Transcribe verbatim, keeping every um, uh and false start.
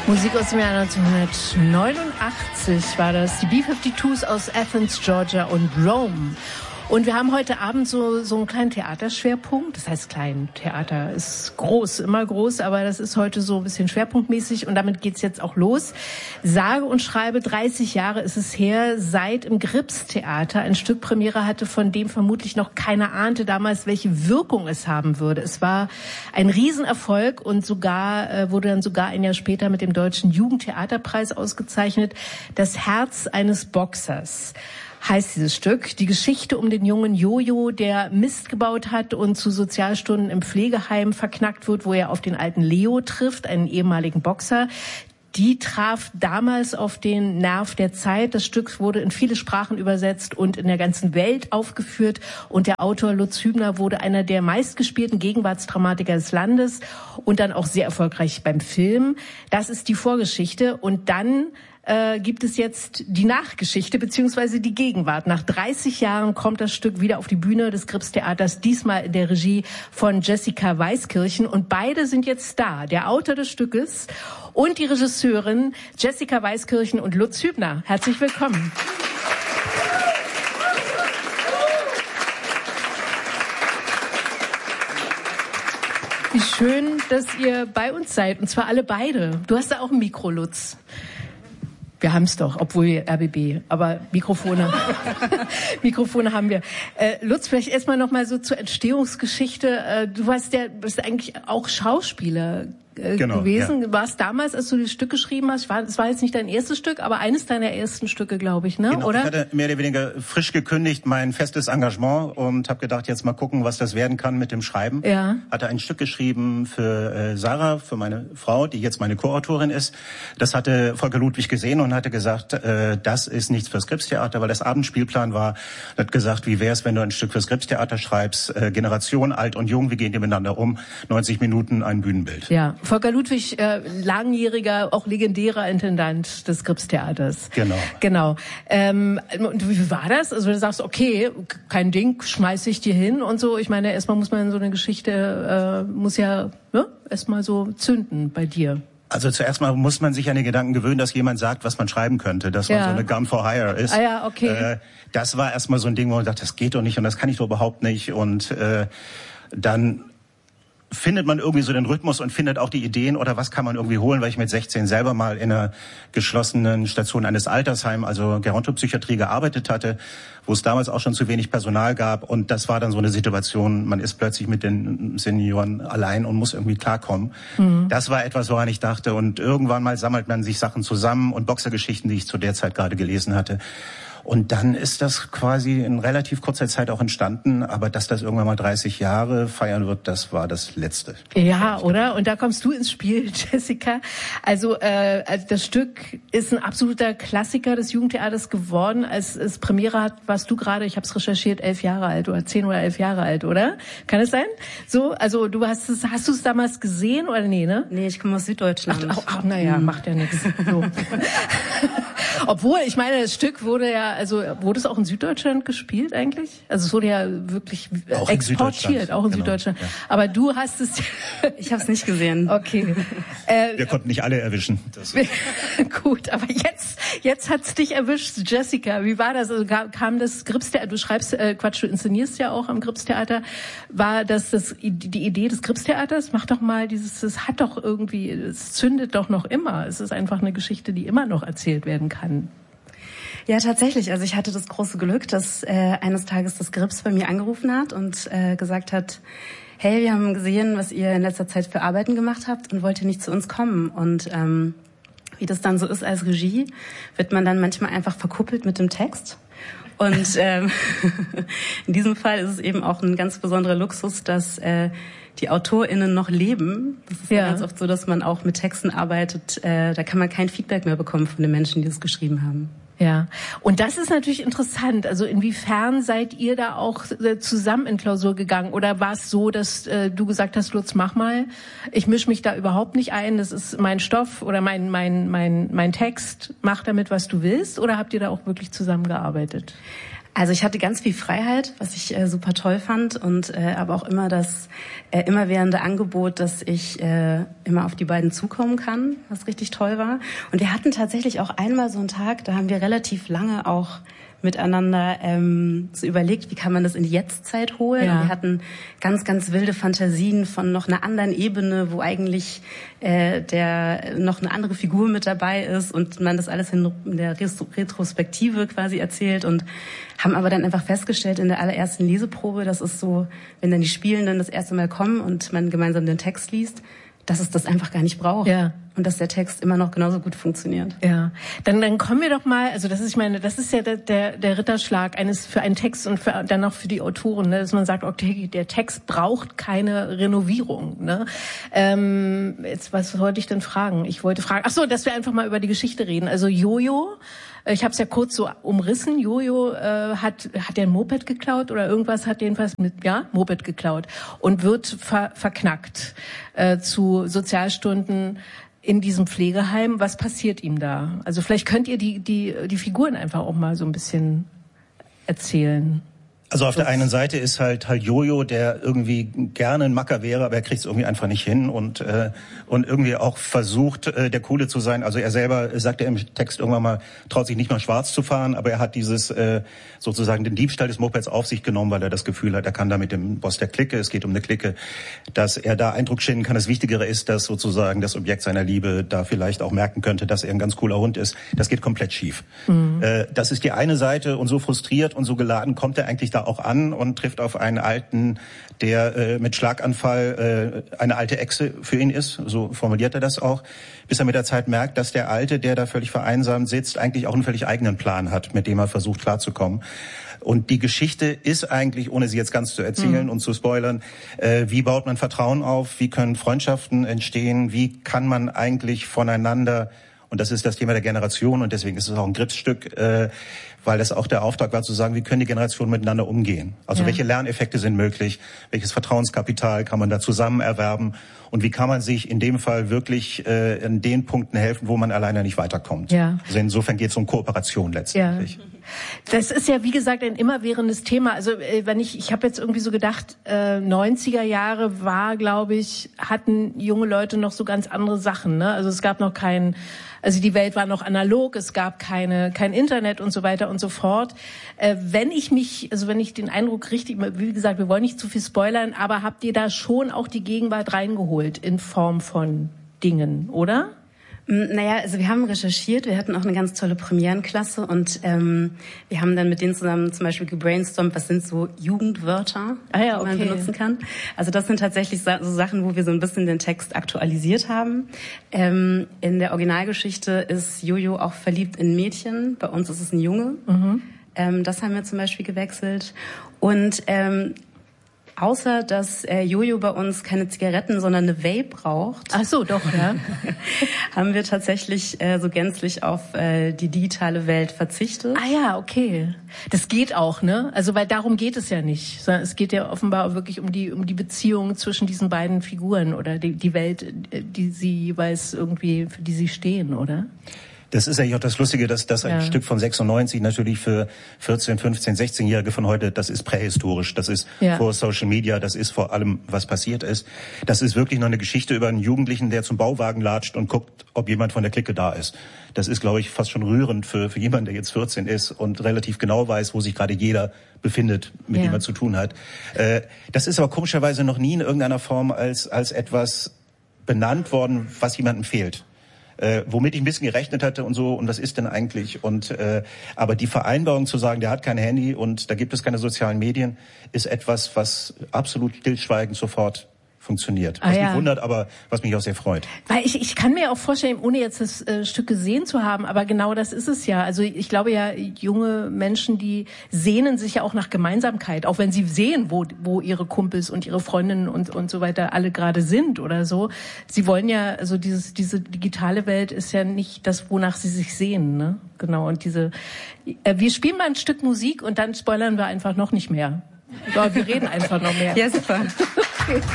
Musik aus dem Jahr neunzehnhundertneunundachtzig war das. Die B zweiundfünfzig aus Athens, Georgia und Rome. Und wir haben heute Abend so, so einen kleinen Theaterschwerpunkt. Das heißt klein, Theater ist groß, immer groß, aber das ist heute so ein bisschen schwerpunktmäßig und damit geht's jetzt auch los. Sage und schreibe, dreißig Jahre ist es her, seit im Gripstheater ein Stück Premiere hatte, von dem vermutlich noch keiner ahnte damals, welche Wirkung es haben würde. Es war ein Riesenerfolg und sogar äh, wurde dann sogar ein Jahr später mit dem Deutschen Jugendtheaterpreis ausgezeichnet. Das Herz eines Boxers heißt dieses Stück. Die Geschichte um den jungen Jojo, der Mist gebaut hat und zu Sozialstunden im Pflegeheim verknackt wird, wo er auf den alten Leo trifft, einen ehemaligen Boxer. Die traf damals auf den Nerv der Zeit. Das Stück wurde in viele Sprachen übersetzt und in der ganzen Welt aufgeführt. Und der Autor Lutz Hübner wurde einer der meistgespielten Gegenwartsdramatiker des Landes und dann auch sehr erfolgreich beim Film. Das ist die Vorgeschichte. Und dann Äh, gibt es jetzt die Nachgeschichte beziehungsweise die Gegenwart. Nach dreißig Jahren kommt das Stück wieder auf die Bühne des Gripstheaters, diesmal in der Regie von Jessica Weiskirchen. Und beide sind jetzt da, der Autor des Stückes und die Regisseurin Jessica Weiskirchen und Lutz Hübner. Herzlich willkommen. Wie schön, dass ihr bei uns seid, und zwar alle beide. Du hast da auch ein Mikro, Lutz. Wir haben es doch, obwohl wir R B B, aber Mikrofone, Mikrofone haben wir. Äh, Lutz, vielleicht erstmal noch mal so zur Entstehungsgeschichte. Äh, du warst ja, bist eigentlich auch Schauspieler äh, genau, gewesen. Ja. Warst damals, als du das Stück geschrieben hast, war, es war jetzt nicht dein erstes Stück, aber eines deiner ersten Stücke, glaube ich, ne? Genau, oder? Ich hatte mehr oder weniger frisch gekündigt mein festes Engagement und habe gedacht, jetzt mal gucken, was das werden kann mit dem Schreiben. Ja. Hatte ein Stück geschrieben für äh, Sarah, für meine Frau, die jetzt meine Co-Autorin ist. Das hatte Volker Ludwig gesehen und hatte gesagt, äh, das ist nichts fürs Gripstheater, weil das Abendspielplan war. Er hat gesagt, wie wär's, wenn du ein Stück fürs Gripstheater schreibst? Äh, Generation, alt und jung, wie gehen die miteinander um? neunzig Minuten, ein Bühnenbild. Ja, Volker Ludwig, äh, langjähriger, auch legendärer Intendant des Gripstheaters. Genau. Genau. Ähm, und wie war das? Also du sagst, okay, kein Ding, schmeiß ich dir hin und so. Ich meine, erstmal muss man so eine Geschichte, äh, muss ja ne, erstmal so zünden bei dir. Also zuerst mal muss man sich an den Gedanken gewöhnen, dass jemand sagt, was man schreiben könnte, dass man ja. so eine Gun for Hire ist. Ah ja, okay. Äh, das war erstmal so ein Ding, wo man dachte, das geht doch nicht und das kann ich doch überhaupt nicht. Und äh, dann findet man irgendwie so den Rhythmus und findet auch die Ideen oder was kann man irgendwie holen, weil ich mit sechzehn selber mal in einer geschlossenen Station eines Altersheims, also Gerontopsychiatrie, gearbeitet hatte, wo es damals auch schon zu wenig Personal gab und das war dann so eine Situation, man ist plötzlich mit den Senioren allein und muss irgendwie klarkommen. Mhm. Das war etwas, woran ich dachte und irgendwann mal sammelt man sich Sachen zusammen und Boxergeschichten, die ich zu der Zeit gerade gelesen hatte. Und dann ist das quasi in relativ kurzer Zeit auch entstanden. Aber dass das irgendwann mal dreißig Jahre feiern wird, das war das Letzte. Ja, oder? Und da kommst du ins Spiel, Jessica. Also, äh, also das Stück ist ein absoluter Klassiker des Jugendtheaters geworden. Als es Premiere hat, warst du gerade, ich habe es recherchiert, elf Jahre alt oder zehn oder elf Jahre alt, oder? Kann es sein? So, also du hast es, hast du es damals gesehen oder nee, ne? Nee, ich komme aus Süddeutschland. Ach, ach, ach naja, hm. macht ja nichts. So. Obwohl, ich meine, das Stück wurde ja, also wurde es auch in Süddeutschland gespielt eigentlich? Also es wurde ja wirklich auch exportiert, auch in genau, Süddeutschland. Ja. Aber du hast es... Ich habe es nicht gesehen. Okay. Äh, Wir konnten nicht alle erwischen. Das Gut, aber jetzt jetzt hat's dich erwischt, Jessica. Wie war das? Also kam das Gripstheater, du schreibst, äh, Quatsch, du inszenierst ja auch am Gripstheater. War das, das die Idee des Gripstheaters? Mach doch mal dieses, das hat doch irgendwie, es zündet doch noch immer. Es ist einfach eine Geschichte, die immer noch erzählt werden kann. Ja, tatsächlich. Also ich hatte das große Glück, dass äh, eines Tages das Grips bei mir angerufen hat und äh, gesagt hat, hey, wir haben gesehen, was ihr in letzter Zeit für Arbeiten gemacht habt und wollt ihr nicht zu uns kommen? Und ähm, wie das dann so ist als Regie, wird man dann manchmal einfach verkuppelt mit dem Text. Und ähm, in diesem Fall ist es eben auch ein ganz besonderer Luxus, dass äh, die AutorInnen noch leben. Das ist ja. ja ganz oft so, dass man auch mit Texten arbeitet. Äh, da kann man kein Feedback mehr bekommen von den Menschen, die es geschrieben haben. Ja, und das ist natürlich interessant. Also inwiefern seid ihr da auch zusammen in Klausur gegangen? Oder war es so, dass äh, du gesagt hast, Lutz, mach mal, ich mische mich da überhaupt nicht ein, das ist mein Stoff oder mein mein mein mein Text, mach damit, was du willst? Oder habt ihr da auch wirklich zusammengearbeitet? Also ich hatte ganz viel Freiheit, was ich äh, super toll fand, und äh, aber auch immer das äh, immerwährende Angebot, dass ich äh, immer auf die beiden zukommen kann, was richtig toll war. Und wir hatten tatsächlich auch einmal so einen Tag, da haben wir relativ lange auch miteinander ähm, so überlegt, wie kann man das in die Jetztzeit holen. Ja. Und wir hatten ganz, ganz wilde Fantasien von noch einer anderen Ebene, wo eigentlich äh, der noch eine andere Figur mit dabei ist und man das alles in der Retrospektive quasi erzählt, und haben aber dann einfach festgestellt in der allerersten Leseprobe, das ist so, wenn dann die Spielenden das erste Mal kommen und man gemeinsam den Text liest, dass es das einfach gar nicht braucht. Ja. Und dass der Text immer noch genauso gut funktioniert. Ja, dann dann kommen wir doch mal, also das ist, ich meine, das ist ja der der, der Ritterschlag eines für einen Text und für, dann auch für die Autoren, ne, dass man sagt, okay, der Text braucht keine Renovierung. Ne? Ähm, jetzt, was wollte ich denn fragen? Ich wollte fragen, ach so, dass wir einfach mal über die Geschichte reden. Also Jojo, ich habe es ja kurz so umrissen. Jojo äh, hat hat der ein Moped geklaut oder irgendwas, hat jedenfalls mit ja Moped geklaut und wird ver, verknackt äh, zu Sozialstunden in diesem Pflegeheim. Was passiert ihm da? Also vielleicht könnt ihr die die die Figuren einfach auch mal so ein bisschen erzählen. Also auf der einen Seite ist halt halt Jojo, der irgendwie gerne ein Macker wäre, aber er kriegt es irgendwie einfach nicht hin und äh, und irgendwie auch versucht, äh, der Coole zu sein. Also er selber, sagt er im Text irgendwann mal, traut sich nicht mal schwarz zu fahren, aber er hat dieses äh, sozusagen den Diebstahl des Mopeds auf sich genommen, weil er das Gefühl hat, er kann da mit dem Boss der Clique, es geht um eine Clique, dass er da Eindruck schinden kann. Das Wichtigere ist, dass sozusagen das Objekt seiner Liebe da vielleicht auch merken könnte, dass er ein ganz cooler Hund ist. Das geht komplett schief. Mhm. Äh, das ist die eine Seite, und so frustriert und so geladen kommt er eigentlich da auch an und trifft auf einen Alten, der äh, mit Schlaganfall äh, eine alte Echse für ihn ist, so formuliert er das auch, bis er mit der Zeit merkt, dass der Alte, der da völlig vereinsamt sitzt, eigentlich auch einen völlig eigenen Plan hat, mit dem er versucht klarzukommen. Und die Geschichte ist eigentlich, ohne sie jetzt ganz zu erzählen mhm. und zu spoilern, äh, wie baut man Vertrauen auf, wie können Freundschaften entstehen, wie kann man eigentlich voneinander, und das ist das Thema der Generation, und deswegen ist es auch ein Gripsstück, äh, weil das auch der Auftrag war zu sagen, wie können die Generationen miteinander umgehen? Also ja. welche Lerneffekte sind möglich? Welches Vertrauenskapital kann man da zusammen erwerben? Und wie kann man sich in dem Fall wirklich äh, in den Punkten helfen, wo man alleine nicht weiterkommt? Ja. Also insofern geht es um Kooperation letztendlich. Ja. Das ist ja, wie gesagt, ein immerwährendes Thema. Also äh, wenn ich, ich habe jetzt irgendwie so gedacht, äh, neunziger Jahre war, glaube ich, hatten junge Leute noch so ganz andere Sachen. Ne? Also es gab noch kein, also die Welt war noch analog, es gab keine, kein Internet und so weiter und so fort. Äh, wenn ich mich, also wenn ich den Eindruck richtig, wie gesagt, wir wollen nicht zu viel spoilern, aber habt ihr da schon auch die Gegenwart reingeholt in Form von Dingen, oder? Naja, also wir haben recherchiert, wir hatten auch eine ganz tolle Premierenklasse, und ähm, wir haben dann mit denen zusammen zum Beispiel gebrainstormt, was sind so Jugendwörter, ah ja, okay. die man benutzen kann. Also das sind tatsächlich so Sachen, wo wir so ein bisschen den Text aktualisiert haben. Ähm, in der Originalgeschichte ist Jojo auch verliebt in ein Mädchen, bei uns ist es ein Junge. Mhm. Ähm, das haben wir zum Beispiel gewechselt. Und ähm, außer, dass äh, Jojo bei uns keine Zigaretten, sondern eine Vape braucht. Ach so, doch, ja. haben wir tatsächlich äh, so gänzlich auf äh, die digitale Welt verzichtet. Ah ja, okay. Das geht auch, ne? Also, weil darum geht es ja nicht. Sondern es geht ja offenbar wirklich um die um die Beziehung zwischen diesen beiden Figuren oder die, die Welt, die sie jeweils irgendwie, für die sie stehen, oder? Das ist ja auch das Lustige, dass das ein ja. Stück von sechsundneunzig natürlich für vierzehn, fünfzehn, sechzehnjährige von heute, das ist prähistorisch, das ist ja. vor Social Media, das ist vor allem, was passiert ist. Das ist wirklich noch eine Geschichte über einen Jugendlichen, der zum Bauwagen latscht und guckt, ob jemand von der Clique da ist. Das ist, glaube ich, fast schon rührend für, für jemanden, der jetzt vierzehn ist und relativ genau weiß, wo sich gerade jeder befindet, mit ja. dem er zu tun hat. Äh, das ist aber komischerweise noch nie in irgendeiner Form als, als etwas benannt worden, was jemandem fehlt. Äh, womit ich ein bisschen gerechnet hatte und so, und was ist denn eigentlich? Und äh, aber die Vereinbarung zu sagen, der hat kein Handy und da gibt es keine sozialen Medien, ist etwas, was absolut stillschweigend sofort funktioniert. Was ah, ja. mich wundert, aber was mich auch sehr freut. Weil ich, ich kann mir auch vorstellen, ohne jetzt das äh, Stück gesehen zu haben, aber genau das ist es ja. Also ich glaube ja, junge Menschen, die sehnen sich ja auch nach Gemeinsamkeit, auch wenn sie sehen, wo, wo ihre Kumpels und ihre Freundinnen und, und so weiter alle gerade sind oder so. Sie wollen ja, also dieses, diese digitale Welt ist ja nicht das, wonach sie sich sehen, ne? Genau. Und diese, äh, wir spielen mal ein Stück Musik und dann spoilern wir einfach noch nicht mehr. So, wir reden einfach noch mehr. Ja, super. Okay.